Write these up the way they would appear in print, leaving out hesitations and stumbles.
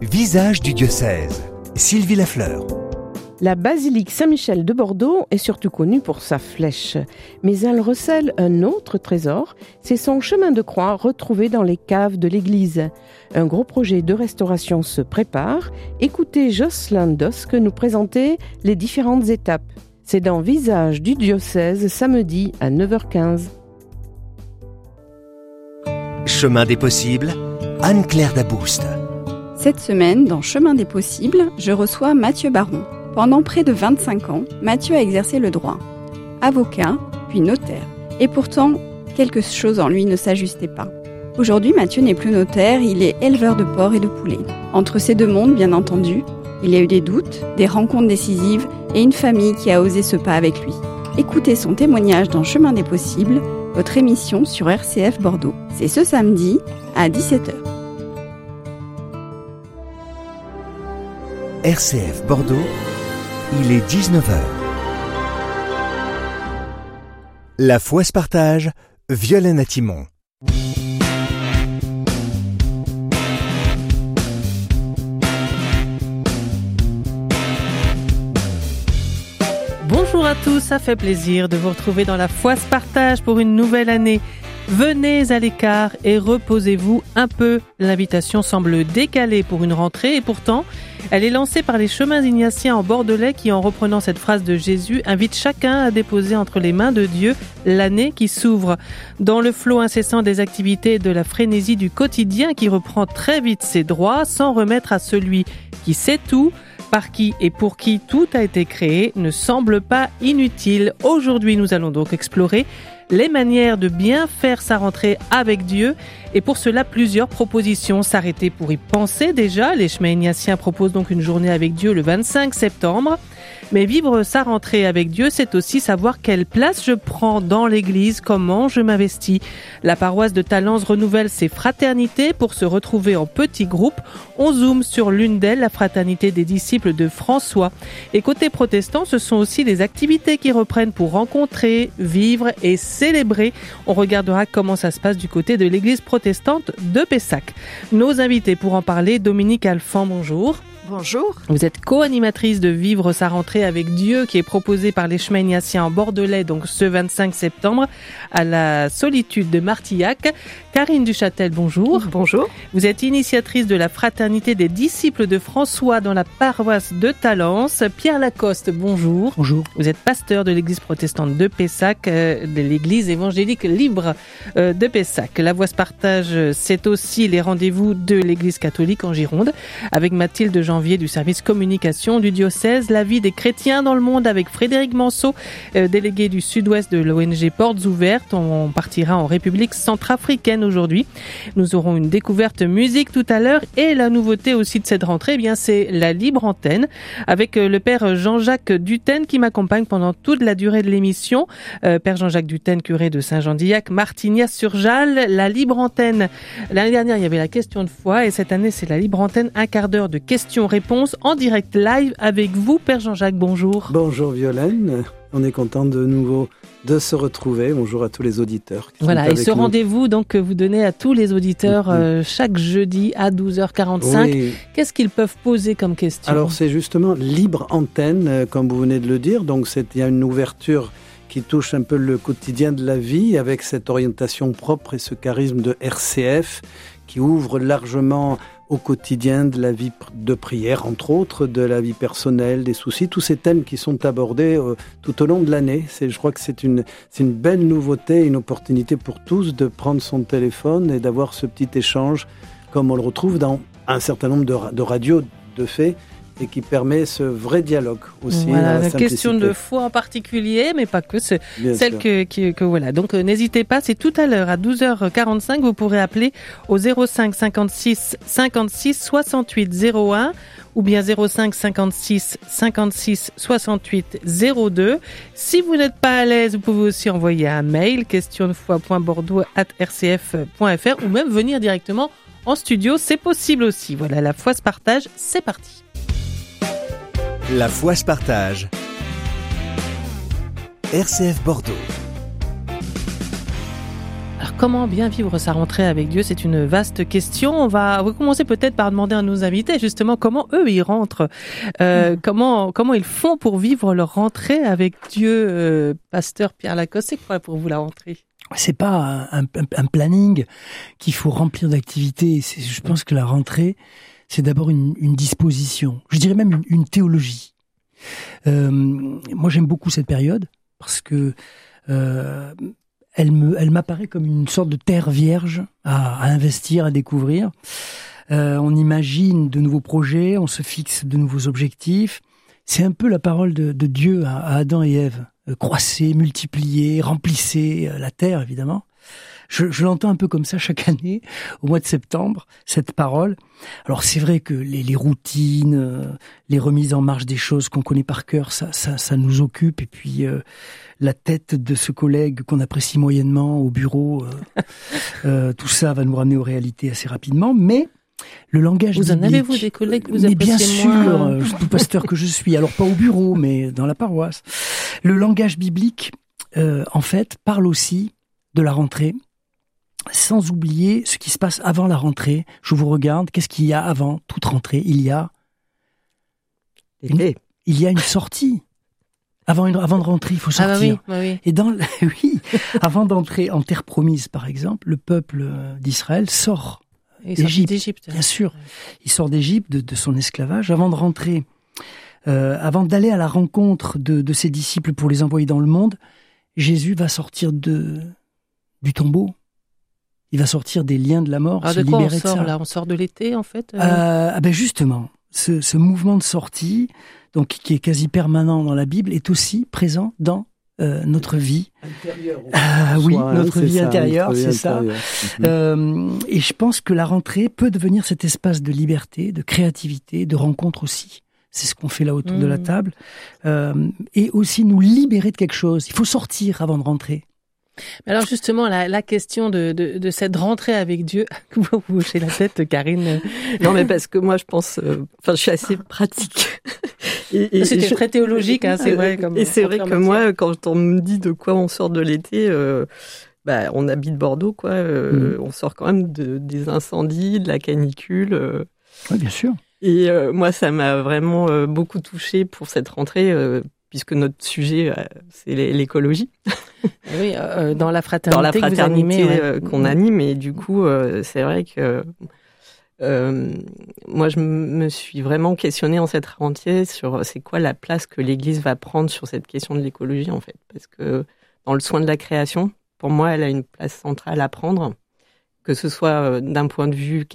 Visage du diocèse. Sylvie Lafleur. La basilique Saint-Michel de Bordeaux est surtout connue pour sa flèche, mais elle recèle un autre trésor, c'est son chemin de croix retrouvé dans les caves de l'église. Un gros projet de restauration se prépare. Écoutez Jocelyn Dosque nous présenter les différentes étapes. C'est dans Visage du diocèse, samedi à 9h15. Chemin des possibles, Anne-Claire Dabouste. Cette semaine, dans Chemin des possibles, je reçois Mathieu Baron. Pendant près de 25 ans, Mathieu a exercé le droit. Avocat, puis notaire. Et pourtant, quelque chose en lui ne s'ajustait pas. Aujourd'hui, Mathieu n'est plus notaire, il est éleveur de porcs et de poulets. Entre ces deux mondes, bien entendu, il y a eu des doutes, des rencontres décisives et une famille qui a osé ce pas avec lui. Écoutez son témoignage dans Chemin des possibles, votre émission sur RCF Bordeaux. C'est ce samedi à 17h. RCF Bordeaux, il est 19h. La foi se partage, Violaine Atimon. Bonjour à tous, ça fait plaisir de vous retrouver dans La foi se partage pour une nouvelle année. Venez à l'écart et reposez-vous un peu. L'invitation semble décalée pour une rentrée et pourtant, elle est lancée par les chemins ignatiens en Bordelais qui, en reprenant cette phrase de Jésus, invitent chacun à déposer entre les mains de Dieu l'année qui s'ouvre. Dans le flot incessant des activités et de la frénésie du quotidien qui reprend très vite ses droits sans remettre à celui qui sait tout, par qui et pour qui tout a été créé, ne semble pas inutile. Aujourd'hui, nous allons donc explorer les manières de bien faire sa rentrée avec Dieu et pour cela plusieurs propositions. S'arrêter pour y penser déjà. Les chemins ignatiens proposent donc une journée avec Dieu le 25 septembre. Mais vivre sa rentrée avec Dieu, c'est aussi savoir quelle place je prends dans l'église, comment je m'investis. La paroisse de Talence renouvelle ses fraternités pour se retrouver en petits groupes. On zoome sur l'une d'elles, la fraternité des disciples de François. Et côté protestant, ce sont aussi les activités qui reprennent pour rencontrer, vivre et célébrer. On regardera comment ça se passe du côté de l'église protestante de Pessac. Nos invités pour en parler, Dominique Alphand, bonjour. Bonjour. Vous êtes co-animatrice de Vivre sa rentrée avec Dieu qui est proposée par les chemins ignatiens en Bordelais, donc ce 25 septembre à la Solitude de Martillac. Karine Duchâtel, bonjour. Bonjour. Vous êtes initiatrice de la fraternité des disciples de François dans la paroisse de Talence. Pierre Lacoste, bonjour. Bonjour. Vous êtes pasteur de l'église protestante de Pessac, de l'église évangélique libre de Pessac. La voix se partage, c'est aussi les rendez-vous de l'église catholique en Gironde avec Mathilde Janvier du service communication du diocèse, la vie des chrétiens dans le monde avec Frédéric Manceau, délégué du sud-ouest de l'ONG Portes Ouvertes. On partira en République centrafricaine aujourd'hui. Nous aurons une découverte musique tout à l'heure et la nouveauté aussi de cette rentrée, eh bien c'est la libre antenne avec le père Jean-Jacques Dutène qui m'accompagne pendant toute la durée de l'émission. Père Jean-Jacques Dutène, curé de Saint-Jean-d'Illac, Martignas-sur-Jalles. La libre antenne. L'année dernière, il y avait la question de foi et cette année, c'est la libre antenne, un quart d'heure de questions-réponses en direct live avec vous, Père Jean-Jacques. Bonjour. Bonjour Violaine. On est content de nouveau de se retrouver. Bonjour à tous les auditeurs. Voilà, et ce rendez-vous donc que vous donnez à tous les auditeurs chaque jeudi à 12h45. Oui. Qu'est-ce qu'ils peuvent poser comme question ? Alors c'est justement libre antenne, comme vous venez de le dire. Donc il y a une ouverture qui touche un peu le quotidien de la vie avec cette orientation propre et ce charisme de RCF qui ouvre largement au quotidien de la vie de prière, entre autres, de la vie personnelle, des soucis, tous ces thèmes qui sont abordés tout au long de l'année. Je crois que c'est une belle nouveauté, une opportunité pour tous de prendre son téléphone et d'avoir ce petit échange, comme on le retrouve dans un certain nombre de radios, de fait, et qui permet ce vrai dialogue aussi. Voilà, la question de foi en particulier, mais pas que, c'est celle que voilà. Donc n'hésitez pas, c'est tout à l'heure à 12h45, vous pourrez appeler au 05 56 56 68 01 ou bien 05 56 56 68 02. Si vous n'êtes pas à l'aise, vous pouvez aussi envoyer un mail questiondefoy.bordeaux@rcf.fr ou même venir directement en studio, c'est possible aussi. Voilà, la foi se partage, c'est parti. La foi se partage. RCF Bordeaux. Alors, comment bien vivre sa rentrée avec Dieu? C'est une vaste question. On va commencer peut-être par demander à nos invités, justement, comment eux, ils rentrent. Comment ils font pour vivre leur rentrée avec Dieu? Pasteur Pierre Lacoste, c'est quoi pour vous la rentrée? C'est pas un planning qu'il faut remplir d'activités. Je pense que la rentrée, c'est d'abord une disposition. Je dirais même une théologie. Moi, j'aime beaucoup cette période parce que elle m'apparaît comme une sorte de terre vierge à investir, à découvrir. On imagine de nouveaux projets, on se fixe de nouveaux objectifs. C'est un peu la parole de Dieu à Adam et Ève. Croissez, multipliez, remplissez la terre, évidemment. Je l'entends un peu comme ça chaque année, au mois de septembre, cette parole. Alors c'est vrai que les routines, les remises en marche des choses qu'on connaît par cœur, ça nous occupe. Et puis la tête de ce collègue qu'on apprécie moyennement au bureau, tout ça va nous ramener aux réalités assez rapidement. Mais le langage biblique... Vous en avez-vous des collègues que vous mais appréciez bien moins? sûr, tout pasteur que je suis. Alors pas au bureau, mais dans la paroisse. Le langage biblique, en fait, parle aussi de la rentrée, sans oublier ce qui se passe avant la rentrée. Je vous regarde, qu'est-ce qu'il y a avant toute rentrée? Il y a une sortie. Avant de rentrer, il faut sortir. Ah bah oui. Et oui, avant d'entrer en terre promise, par exemple, le peuple d'Israël sort d'Égypte. Bien sûr, il sort d'Égypte, de son esclavage. Avant de rentrer, avant d'aller à la rencontre de ses disciples pour les envoyer dans le monde, Jésus va sortir du tombeau. Il va sortir des liens de la mort, se libérer de ça. Là, on sort de l'été, en fait. Ben justement, ce mouvement de sortie, donc qui est quasi permanent dans la Bible, est aussi présent dans notre vie intérieure. Oui, notre vie intérieure, c'est ça. Et je pense que la rentrée peut devenir cet espace de liberté, de créativité, de rencontre aussi. C'est ce qu'on fait là autour de la table. Et aussi nous libérer de quelque chose. Il faut sortir avant de rentrer. Mais alors justement, la question de cette rentrée avec Dieu, vous hochez la tête, Karine. Non, mais parce que moi, je pense, je suis assez pratique. C'était très théologique, hein, c'est vrai. Et c'est vrai que moi, quand on me dit de quoi on sort de l'été, on habite Bordeaux, quoi. On sort quand même des incendies, de la canicule. Oui, bien sûr. Et moi, ça m'a vraiment beaucoup touchée pour cette rentrée. Puisque notre sujet, c'est l'écologie. Oui, dans la fraternité, que vous animez, qu'on anime. Et du coup, c'est vrai que moi, je me suis vraiment questionnée en cette rentrée sur c'est quoi la place que l'Église va prendre sur cette question de l'écologie, en fait. Parce que dans le soin de la création, pour moi, elle a une place centrale à prendre, que ce soit d'un point de vue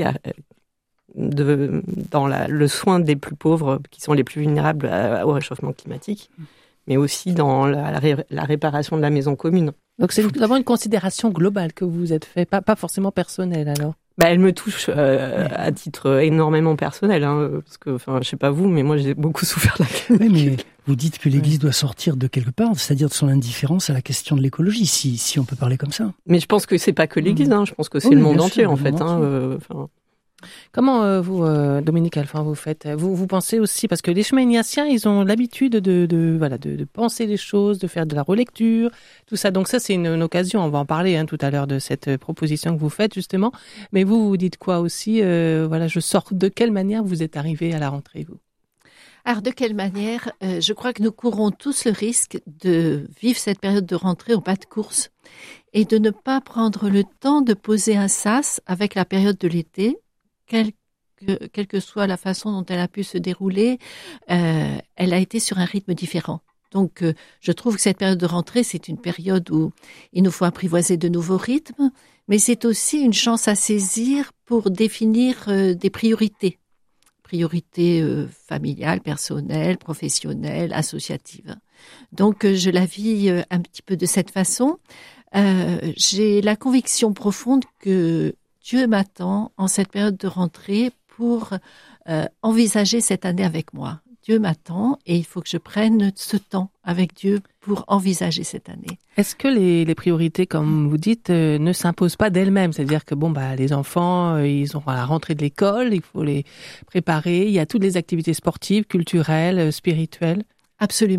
dans le soin des plus pauvres, qui sont les plus vulnérables au réchauffement climatique, mais aussi dans la réparation de la maison commune. Donc c'est vraiment une considération globale que vous vous êtes fait, pas forcément personnelle alors. Elle me touche à titre énormément personnel, parce que, je sais pas vous, mais moi j'ai beaucoup souffert de la canicule. Oui, mais vous dites que l'Église doit sortir de quelque part, c'est-à-dire de son indifférence à la question de l'écologie, si on peut parler comme ça. Mais je pense que c'est pas que l'Église, je pense que c'est le monde entier, en fait. Comment vous, Dominique Alphin, vous faites? Vous pensez aussi, parce que les chemins ignatiens, ils ont l'habitude de penser les choses, de faire de la relecture, tout ça. Donc ça, c'est une occasion. On va en parler tout à l'heure de cette proposition que vous faites justement. Mais vous dites quoi aussi? Je sors. De quelle manière vous êtes arrivé à la rentrée, vous? Alors, de quelle manière? Je crois que nous courons tous le risque de vivre cette période de rentrée au pas de course et de ne pas prendre le temps de poser un sas avec la période de l'été. Quelle que soit la façon dont elle a pu se dérouler, elle a été sur un rythme différent. Donc, je trouve que cette période de rentrée, c'est une période où il nous faut apprivoiser de nouveaux rythmes, mais c'est aussi une chance à saisir pour définir des priorités. Priorités familiales, personnelles, professionnelles, associatives. Donc, je la vis un petit peu de cette façon. J'ai la conviction profonde que Dieu m'attend en cette période de rentrée pour envisager cette année avec moi. Dieu m'attend et il faut que je prenne ce temps avec Dieu pour envisager cette année. Est-ce que les priorités, comme vous dites, ne s'imposent pas d'elles-mêmes? C'est-à-dire que les enfants, ils ont à la rentrée de l'école, il faut les préparer. Il y a toutes les activités sportives, culturelles, spirituelles. Absolument.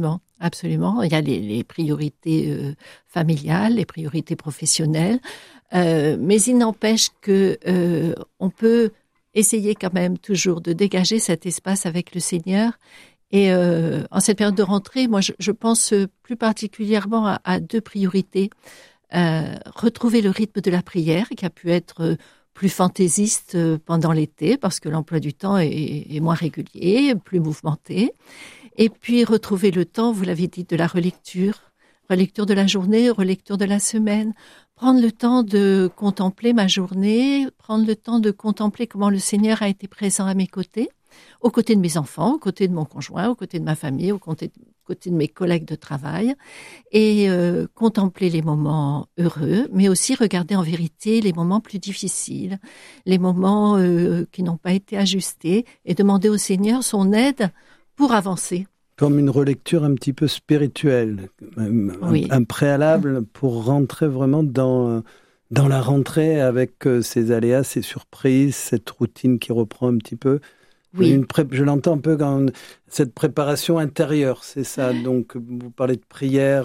Absolument. Il y a les priorités familiales, les priorités professionnelles, mais il n'empêche que on peut essayer quand même toujours de dégager cet espace avec le Seigneur. Et en cette période de rentrée, moi, je pense plus particulièrement à deux priorités. Retrouver le rythme de la prière, qui a pu être plus fantaisiste pendant l'été, parce que l'emploi du temps est moins régulier, plus mouvementé. Et puis retrouver le temps, vous l'avez dit, de la relecture de la journée, relecture de la semaine, prendre le temps de contempler ma journée, prendre le temps de contempler comment le Seigneur a été présent à mes côtés, aux côtés de mes enfants, aux côtés de mon conjoint, aux côtés de ma famille, aux côtés de mes collègues de travail, et contempler les moments heureux, mais aussi regarder en vérité les moments plus difficiles, les moments qui n'ont pas été ajustés, et demander au Seigneur son aide pour avancer. Comme une relecture un petit peu spirituelle, Oui. un préalable pour rentrer vraiment dans la rentrée avec ses aléas, ses surprises, cette routine qui reprend un petit peu. Oui. Je l'entends un peu comme cette préparation intérieure, c'est ça. Donc, vous parlez de prière,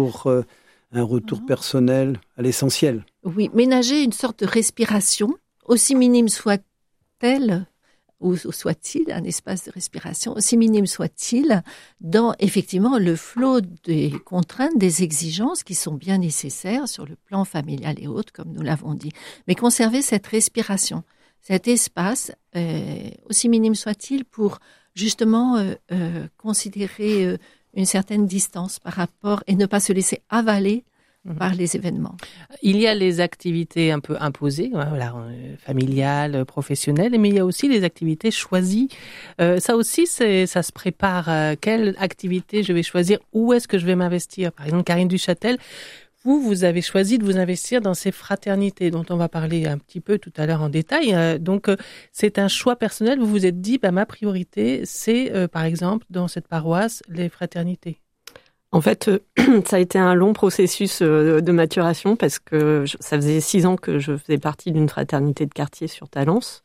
un retour personnel à l'essentiel. Oui, ménager une sorte de respiration, aussi minime soit-elle, ou soit-il, un espace de respiration, aussi minime soit-il, dans effectivement le flot des contraintes, des exigences qui sont bien nécessaires sur le plan familial et autres, comme nous l'avons dit. Mais conserver cette respiration, cet espace, aussi minime soit-il, pour justement considérer une certaine distance par rapport et ne pas se laisser avaler par les événements. Il y a les activités un peu imposées, voilà, familiales, professionnelles, mais il y a aussi les activités choisies. Ça aussi, ça se prépare. Quelle activité je vais choisir? Où est-ce que je vais m'investir? Par exemple, Karine Duchâtel, vous avez choisi de vous investir dans ces fraternités dont on va parler un petit peu tout à l'heure en détail. Donc, c'est un choix personnel. Vous vous êtes dit, ma priorité, c'est, par exemple, dans cette paroisse, les fraternités. En fait, ça a été un long processus de maturation parce que ça faisait 6 ans que je faisais partie d'une fraternité de quartier sur Talence.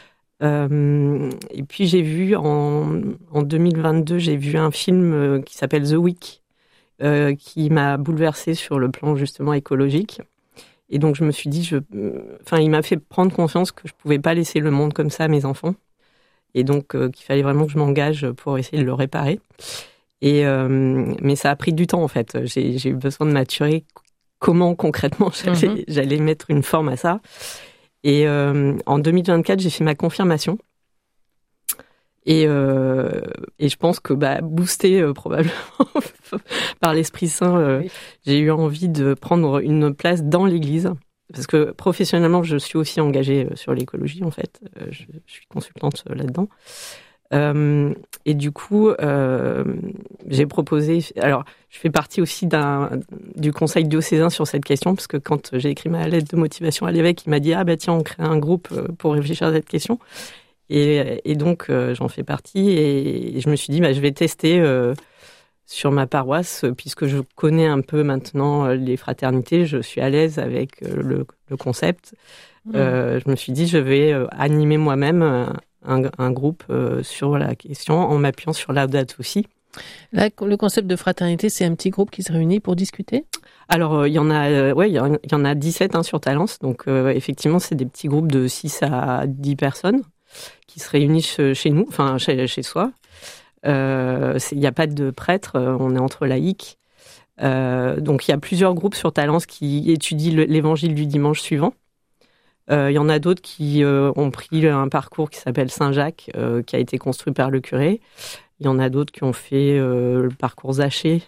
Et puis j'ai vu en 2022, j'ai vu un film qui s'appelle The Week, qui m'a bouleversée sur le plan justement écologique. Et donc je me suis dit, il m'a fait prendre conscience que je pouvais pas laisser le monde comme ça à mes enfants. Et donc qu'il fallait vraiment que je m'engage pour essayer de le réparer. Mais ça a pris du temps en fait. J'ai eu besoin de maturer comment concrètement j'allais mettre une forme à ça. Et en 2024, j'ai fait ma confirmation. Et je pense que boosté probablement par l'Esprit Saint, j'ai eu envie de prendre une place dans l'Église. Parce que professionnellement, je suis aussi engagée sur l'écologie en fait. Je suis consultante là-dedans. Et du coup, j'ai proposé. Alors, je fais partie aussi du conseil diocésain sur cette question, parce que quand j'ai écrit ma lettre de motivation à l'évêque, il m'a dit tiens, on crée un groupe pour réfléchir à cette question. Et donc, j'en fais partie. Et je me suis dit, je vais tester sur ma paroisse, puisque je connais un peu maintenant les fraternités. Je suis à l'aise avec le concept. Je me suis dit, je vais animer moi-même un groupe sur la question en m'appuyant sur Laudato Si. Là, le concept de fraternité, c'est un petit groupe qui se réunit pour discuter? Alors, il y en a 17 sur Talence. Donc, effectivement, c'est des petits groupes de 6 à 10 personnes qui se réunissent chez nous, enfin, chez soi. Il n'y a pas de prêtre, on est entre laïcs. Donc, il y a plusieurs groupes sur Talence qui étudient l'évangile du dimanche suivant. Il y en a d'autres qui ont pris un parcours qui s'appelle Saint-Jacques, qui a été construit par le curé. Il y en a d'autres qui ont fait le parcours Zaché.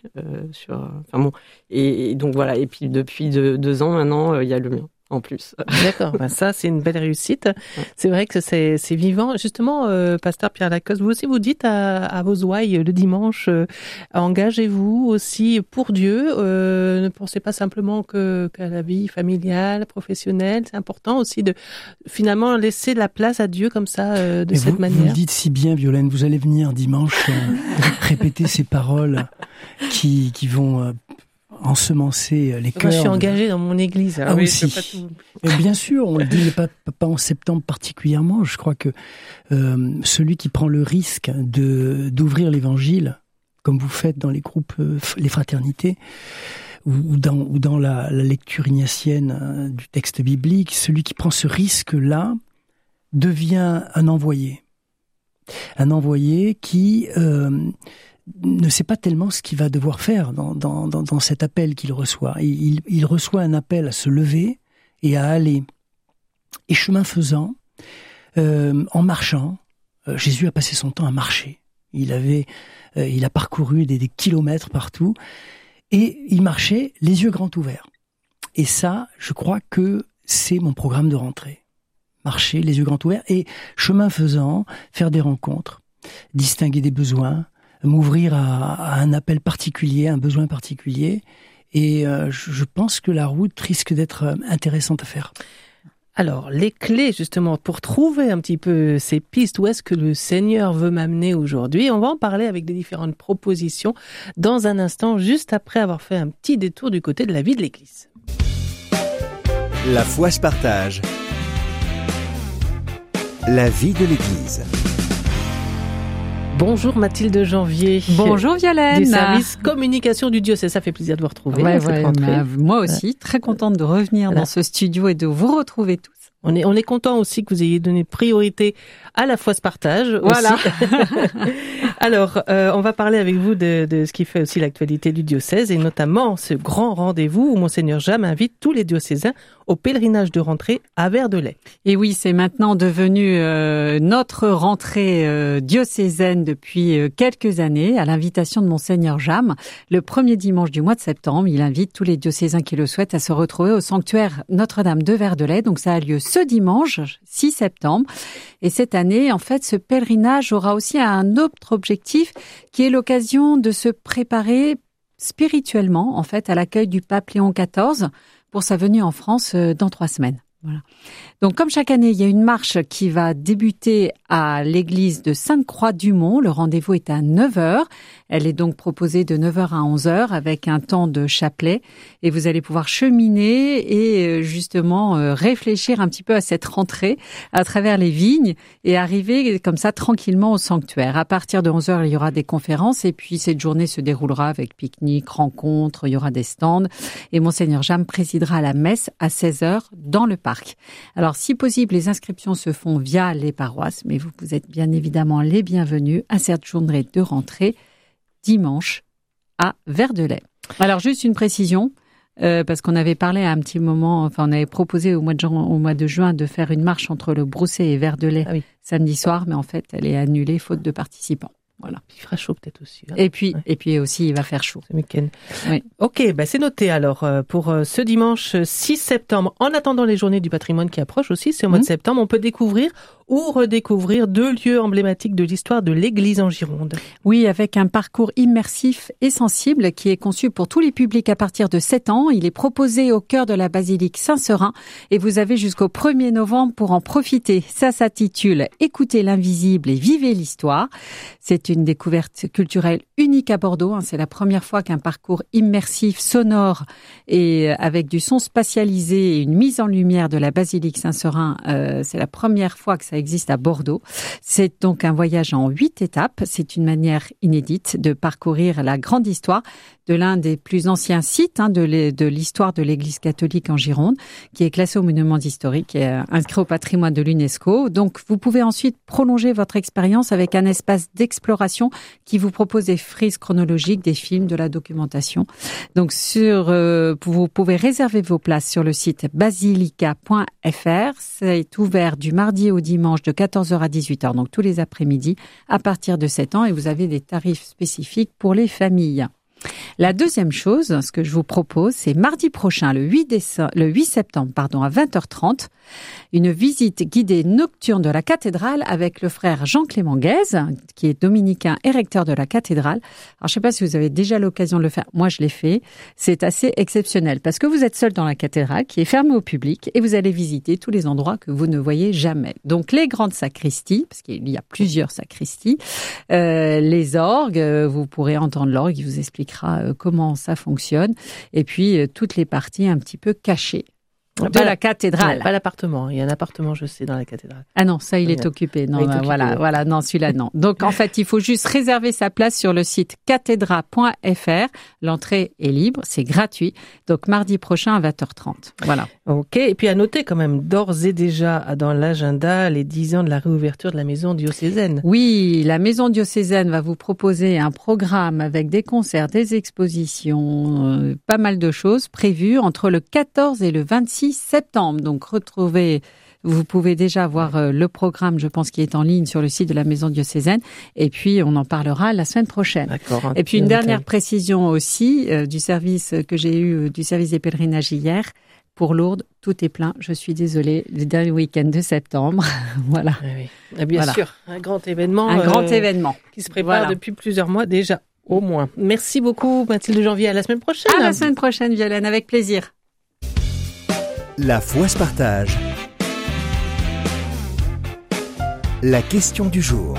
Et donc voilà. Et puis depuis 2 ans maintenant, il y a le mien en plus. D'accord, ça c'est une belle réussite. Ouais. C'est vrai que c'est vivant. Justement, pasteur Pierre Lacoste, vous aussi vous dites à vos ouailles le dimanche, engagez-vous aussi pour Dieu. Ne pensez pas simplement qu'à la vie familiale, professionnelle. C'est important aussi de finalement laisser la place à Dieu comme ça, de cette manière. Vous le dites si bien, Violaine. Vous allez venir dimanche répéter ces paroles qui vont ensemencer les cœurs. Moi, je suis engagée dans mon église. Alors oui, aussi. Et bien sûr, on le dit pas en septembre particulièrement. Je crois que celui qui prend le risque d'ouvrir l'évangile comme vous faites dans les groupes, les fraternités, ou dans la lecture ignatienne du texte biblique, celui qui prend ce risque-là devient un envoyé. Un envoyé qui ne sait pas tellement ce qu'il va devoir faire dans cet appel qu'il reçoit. Il reçoit un appel à se lever et à aller. Et chemin faisant, en marchant, Jésus a passé son temps à marcher. Il a parcouru des kilomètres partout. Et il marchait les yeux grands ouverts. Et ça, je crois que c'est mon programme de rentrée. Marcher les yeux grands ouverts et, chemin faisant, faire des rencontres, distinguer des besoins, m'ouvrir à un appel particulier, un besoin particulier. Et je pense que la route risque d'être intéressante à faire. Alors, les clés, justement, pour trouver un petit peu ces pistes, où est-ce que le Seigneur veut m'amener aujourd'hui, on va en parler avec des différentes propositions dans un instant, juste après avoir fait un petit détour du côté de la vie de l'Église. La foi se partage. La vie de l'Église. Bonjour Mathilde Janvier. Bonjour Violaine. Du service communication du diocèse. Ça fait plaisir de vous retrouver. Moi aussi, très contente de revenir dans ce studio et de vous retrouver tous. On est content aussi que vous ayez donné priorité à la foi se partage. Voilà. Alors, on va parler avec vous de ce qui fait aussi l'actualité du diocèse et notamment ce grand rendez-vous où Monseigneur Jam invite tous les diocésains au pèlerinage de rentrée à Vers-de-Lay. Et oui, c'est maintenant devenu notre rentrée diocésaine depuis quelques années à l'invitation de Monseigneur Jam. Le premier dimanche du mois de septembre, il invite tous les diocésains qui le souhaitent à se retrouver au sanctuaire Notre-Dame de Vers-de-Lay. Donc ça a lieu ce dimanche, 6 septembre. Et cette année, en fait, ce pèlerinage aura aussi un autre objectif qui est l'occasion de se préparer spirituellement, en fait, à l'accueil du pape Léon XIV pour sa venue en France dans 3 semaines. Voilà. Donc, comme chaque année, il y a une marche qui va débuter à l'église de Sainte-Croix-du-Mont. Le rendez-vous est à 9h. Elle est donc proposée de 9h à 11h avec un temps de chapelet. Et vous allez pouvoir cheminer et justement réfléchir un petit peu à cette rentrée à travers les vignes et arriver comme ça tranquillement au sanctuaire. À partir de 11h, il y aura des conférences et puis cette journée se déroulera avec pique-nique, rencontres, il y aura des stands. Et Monseigneur Jam présidera la messe à 16h dans le parc. Alors, si possible, les inscriptions se font via les paroisses, mais vous êtes bien évidemment les bienvenus à cette journée de rentrée dimanche à Vers-de-Lay. Alors, juste une précision, parce qu'on avait parlé à un petit moment, enfin, on avait proposé au mois de juin de faire une marche entre le Brousset et Vers-de-Lay samedi soir, mais en fait, elle est annulée faute de participants. Voilà. Il fera chaud peut-être aussi. Hein. Et puis aussi, il va faire chaud. Ce week-end. Oui. Ok, c'est noté alors pour ce dimanche 6 septembre. En attendant les journées du patrimoine qui approchent aussi, c'est au mois de septembre, on peut découvrir ou redécouvrir 2 lieux emblématiques de l'histoire de l'Église en Gironde. Oui, avec un parcours immersif et sensible qui est conçu pour tous les publics à partir de 7 ans. Il est proposé au cœur de la basilique Saint-Seurin et vous avez jusqu'au 1er novembre pour en profiter. Ça s'intitule « Écoutez l'invisible et vivez l'histoire ». C'est une découverte culturelle unique à Bordeaux. C'est la première fois qu'un parcours immersif, sonore et avec du son spatialisé et une mise en lumière de la basilique Saint-Seurin, c'est la première fois que ça existe à Bordeaux. C'est donc un voyage en 8 étapes. C'est une manière inédite de parcourir la grande histoire de l'un des plus anciens sites de l'histoire de l'Église catholique en Gironde, qui est classé au monument historique et inscrit au patrimoine de l'UNESCO. Donc, vous pouvez ensuite prolonger votre expérience avec un espace d'exploration qui vous propose des frises chronologiques, des films, de la documentation. Donc, vous pouvez réserver vos places sur le site basilica.fr. C'est ouvert du mardi au dimanche de 14h à 18h, donc tous les après-midi à partir de 7 ans et vous avez des tarifs spécifiques pour les familles. La deuxième chose, ce que je vous propose, c'est mardi prochain, le 8 septembre, à 20h30, une visite guidée nocturne de la cathédrale avec le frère Jean-Clément Guèze, qui est dominicain et recteur de la cathédrale. Alors, je ne sais pas si vous avez déjà l'occasion de le faire. Moi, je l'ai fait. C'est assez exceptionnel parce que vous êtes seul dans la cathédrale qui est fermée au public et vous allez visiter tous les endroits que vous ne voyez jamais. Donc, les grandes sacristies, parce qu'il y a plusieurs sacristies, les orgues, vous pourrez entendre l'orgue, il vous expliquera comment ça fonctionne, et puis toutes les parties un petit peu cachées de la cathédrale. Pas l'appartement. Il y a un appartement, je sais, dans la cathédrale. Ah non, ça, il est occupé. Non, voilà, non, celui-là, non. Donc, en fait, il faut juste réserver sa place sur le site cathedra.fr. L'entrée est libre, c'est gratuit. Donc, mardi prochain à 20h30. Voilà. Ok. Et puis, à noter quand même, d'ores et déjà, dans l'agenda, les 10 ans de la réouverture de la maison diocésaine. Oui, la maison diocésaine va vous proposer un programme avec des concerts, des expositions, pas mal de choses prévues entre le 14 et le 26 septembre. Donc, vous pouvez déjà voir le programme, je pense, qui est en ligne sur le site de la maison diocésaine. Et puis, on en parlera la semaine prochaine. D'accord. Et puis, une dernière précision aussi du service que j'ai eu, du service des pèlerinages hier. Pour Lourdes, tout est plein. Je suis désolée. Le dernier week-end de septembre. Voilà. Oui. Bien sûr. Un grand événement. Un grand événement. Qui se prépare depuis plusieurs mois déjà, au moins. Merci beaucoup, Mathilde Janvier. À la semaine prochaine. À la semaine prochaine, Violaine. Avec plaisir. La foi se partage. La question du jour.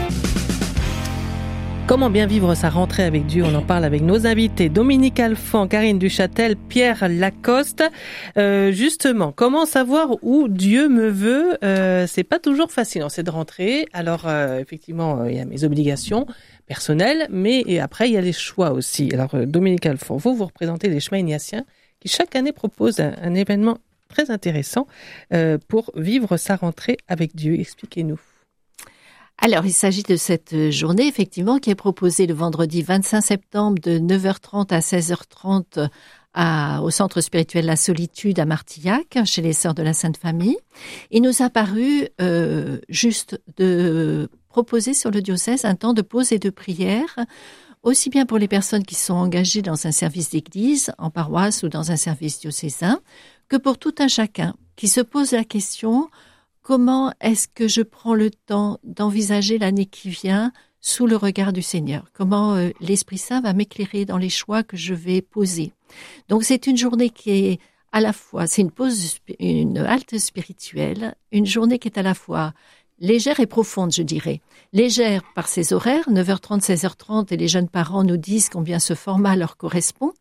Comment bien vivre sa rentrée avec Dieu? On en parle avec nos invités Dominique Alphand, Karine Duchâtel, Pierre Lacoste. Justement, comment savoir où Dieu me veut? C'est pas toujours facile en cette rentrée. Alors effectivement, il y a mes obligations personnelles, mais après il y a les choix aussi. Alors Dominique Alphand, vous représentez les chemins ignatiens qui chaque année proposent un événement très intéressant pour vivre sa rentrée avec Dieu. Expliquez-nous. Alors, il s'agit de cette journée, effectivement, qui est proposée le vendredi 25 septembre de 9h30 à 16h30 au Centre spirituel La Solitude à Martillac, chez les Sœurs de la Sainte Famille. Il nous a paru juste de proposer sur le diocèse un temps de pause et de prière, aussi bien pour les personnes qui sont engagées dans un service d'église, en paroisse ou dans un service diocésain, que pour tout un chacun qui se pose la question: comment est-ce que je prends le temps d'envisager l'année qui vient sous le regard du Seigneur? Comment l'Esprit Saint va m'éclairer dans les choix que je vais poser? Donc c'est une journée qui est à la fois, c'est une halte spirituelle, une journée qui est à la fois légère et profonde, je dirais. Légère par ses horaires, 9h30, 16h30, et les jeunes parents nous disent combien ce format leur correspond.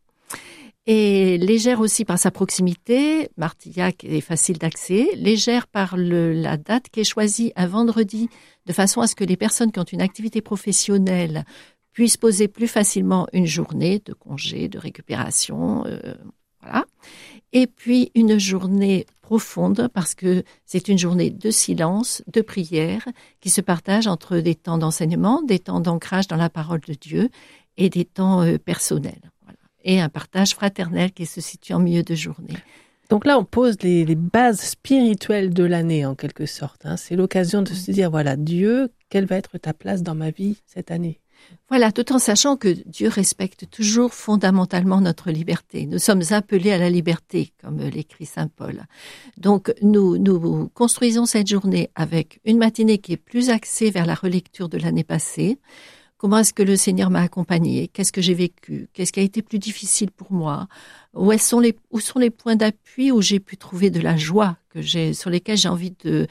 Et légère aussi par sa proximité, Martillac est facile d'accès, légère par la date qui est choisie un vendredi, de façon à ce que les personnes qui ont une activité professionnelle puissent poser plus facilement une journée de congé, de récupération, voilà. Et puis une journée profonde, parce que c'est une journée de silence, de prière, qui se partage entre des temps d'enseignement, des temps d'ancrage dans la parole de Dieu et des temps personnels. Et un partage fraternel qui se situe en milieu de journée. Donc là, on pose les bases spirituelles de l'année, en quelque sorte. C'est l'occasion de se dire, voilà, Dieu, quelle va être ta place dans ma vie cette année? Voilà, tout en sachant que Dieu respecte toujours fondamentalement notre liberté. Nous sommes appelés à la liberté, comme l'écrit saint Paul. Donc, nous construisons cette journée avec une matinée qui est plus axée vers la relecture de l'année passée. Comment est-ce que le Seigneur m'a accompagné? Qu'est-ce que j'ai vécu? Qu'est-ce qui a été plus difficile pour moi? Où sont les points d'appui où j'ai pu trouver de la joie sur lesquels j'ai envie de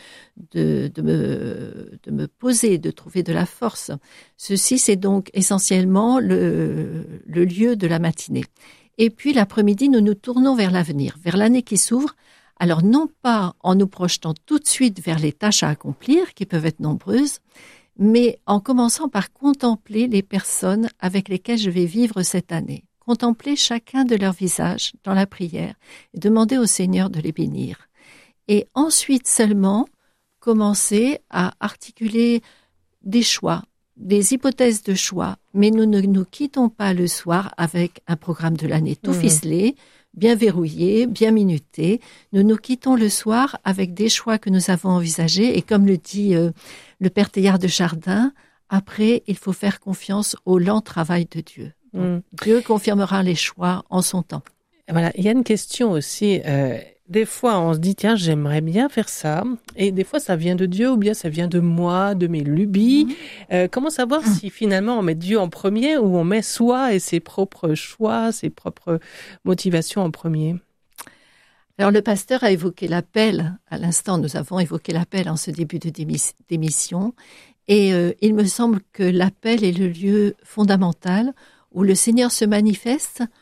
me poser, de trouver de la force? Ceci, c'est donc essentiellement le lieu de la matinée. Et puis l'après-midi, nous nous tournons vers l'avenir, vers l'année qui s'ouvre. Alors non pas en nous projetant tout de suite vers les tâches à accomplir, qui peuvent être nombreuses, mais en commençant par contempler les personnes avec lesquelles je vais vivre cette année. Contempler chacun de leurs visages dans la prière et demander au Seigneur de les bénir. Et ensuite seulement commencer à articuler des choix, des hypothèses de choix, mais nous ne nous quittons pas le soir avec un programme de l'année tout ficelé, bien verrouillé, bien minuté. Nous nous quittons le soir avec des choix que nous avons envisagés et comme le dit le père Teilhard de Chardin, après, il faut faire confiance au lent travail de Dieu. Dieu confirmera les choix en son temps. Voilà, il y a une question aussi. Des fois, on se dit, tiens, j'aimerais bien faire ça. Et des fois, ça vient de Dieu ou bien ça vient de moi, de mes lubies. Comment savoir si finalement on met Dieu en premier ou on met soi et ses propres choix, ses propres motivations en premier? Alors, le pasteur a évoqué l'appel. À l'instant, nous avons évoqué l'appel en ce début de d'émission. Et il me semble que l'appel est le lieu fondamental où le Seigneur se manifeste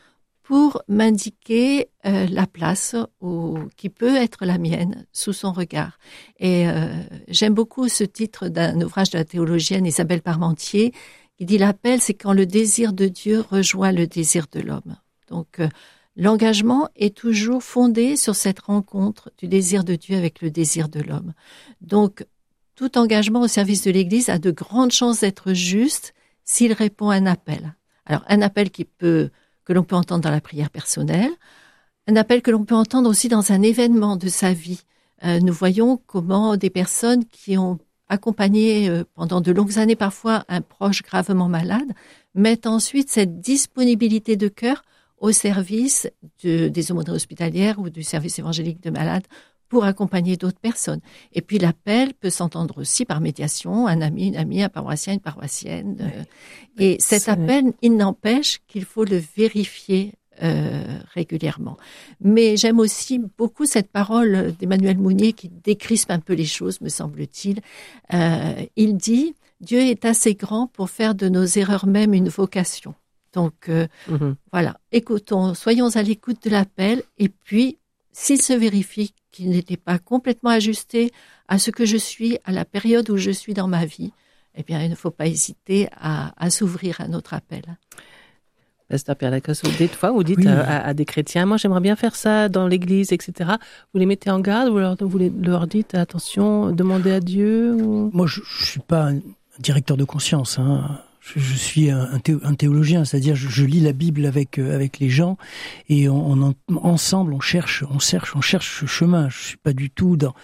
pour m'indiquer la place qui peut être la mienne sous son regard. Et j'aime beaucoup ce titre d'un ouvrage de la théologienne Isabelle Parmentier qui dit « L'appel, c'est quand le désir de Dieu rejoint le désir de l'homme ». Donc, l'engagement est toujours fondé sur cette rencontre du désir de Dieu avec le désir de l'homme. Donc, tout engagement au service de l'Église a de grandes chances d'être juste s'il répond à un appel. Alors, un appel que l'on peut entendre dans la prière personnelle, un appel que l'on peut entendre aussi dans un événement de sa vie. Nous voyons comment des personnes qui ont accompagné pendant de longues années parfois un proche gravement malade mettent ensuite cette disponibilité de cœur au service des aumôneries hospitalières ou du service évangélique de malades pour accompagner d'autres personnes. Et puis l'appel peut s'entendre aussi par médiation, un ami, une amie, un paroissien, une paroissienne. Et cet appel, il n'empêche qu'il faut le vérifier régulièrement. Mais j'aime aussi beaucoup cette parole d'Emmanuel Mounier qui décrispe un peu les choses, me semble-t-il. Il dit « Dieu est assez grand pour faire de nos erreurs même une vocation ». Donc, voilà, écoutons, soyons à l'écoute de l'appel et puis, s'il se vérifie qu'il n'était pas complètement ajusté à ce que je suis, à la période où je suis dans ma vie, eh bien, il ne faut pas hésiter à s'ouvrir à notre appel. Pasteur Pierre Lacoste, vous dites à des chrétiens, moi j'aimerais bien faire ça dans l'église, etc. Vous les mettez en garde, vous leur dites, attention, demandez à Dieu ou... Moi, je suis pas un directeur de conscience, hein. Je suis un théologien, c'est-à-dire je lis la Bible avec les gens et ensemble on cherche ce chemin. Je suis pas du tout dans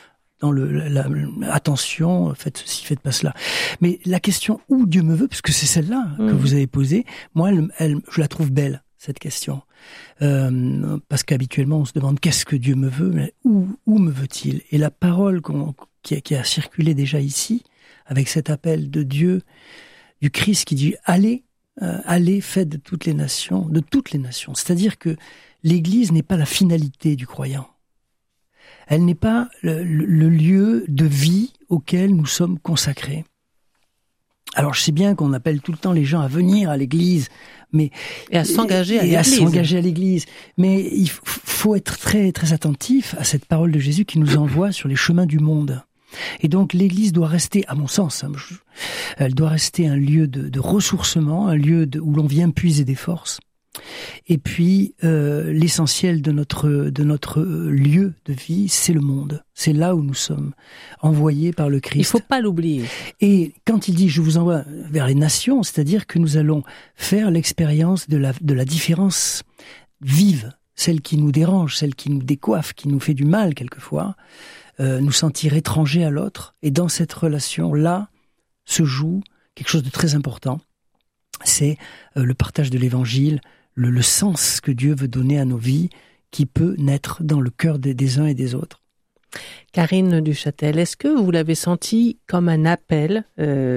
attention, faites ceci, faites pas cela. Mais la question où Dieu me veut, parce que c'est celle-là que vous avez posée, moi je la trouve belle cette question, parce qu'habituellement on se demande qu'est-ce que Dieu me veut, mais où me veut-il? Et la parole qui a circulé déjà ici avec cet appel de Dieu, du Christ qui dit allez, faites de toutes les nations. C'est-à-dire que l'Église n'est pas la finalité du croyant. Elle n'est pas le lieu de vie auquel nous sommes consacrés. Alors je sais bien qu'on appelle tout le temps les gens à venir à l'Église, mais à s'engager à l'Église. Mais il faut être très très attentif à cette parole de Jésus qui nous envoie sur les chemins du monde. Et donc l'Église doit rester, à mon sens, elle doit rester un lieu de ressourcement, un lieu où l'on vient puiser des forces. Et puis l'essentiel de notre lieu de vie, c'est le monde. C'est là où nous sommes envoyés par le Christ. Il faut pas l'oublier. Et quand il dit je vous envoie vers les nations, c'est-à-dire que nous allons faire l'expérience de la différence vive, celle qui nous dérange, celle qui nous décoiffe, qui nous fait du mal quelquefois. Nous sentir étrangers à l'autre. Et dans cette relation-là se joue quelque chose de très important. C'est le partage de l'Évangile, le sens que Dieu veut donner à nos vies, qui peut naître dans le cœur des uns et des autres. Karine Duchâtel, est-ce que vous l'avez senti comme un appel